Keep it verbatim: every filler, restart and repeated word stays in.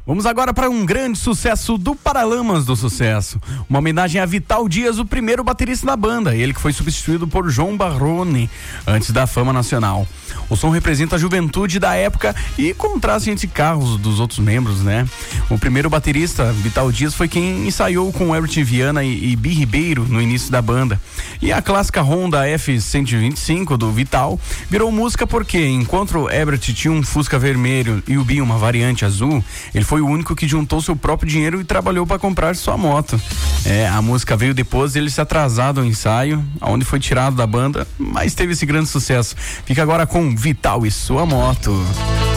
Vamos agora para um grande sucesso do Paralamas do Sucesso. Uma homenagem a Vital Dias, o primeiro baterista da banda, ele que foi substituído por João Barrone antes da fama nacional. O som representa a juventude da época e contraste entre carros dos outros membros, né? O primeiro baterista, Vital Dias, foi quem ensaiou com Everett Viana e, e Bi Ribeiro no início da banda. E a clássica Honda F cento e vinte e cinco do Vital virou música porque, enquanto o Everett tinha um Fusca vermelho e o Bi uma variante azul, ele foi o único que juntou seu próprio dinheiro e trabalhou para comprar sua moto. É, a música veio depois dele se atrasado ao ensaio, onde foi tirado da banda, mas teve esse grande sucesso. Fica agora com Vital e sua moto.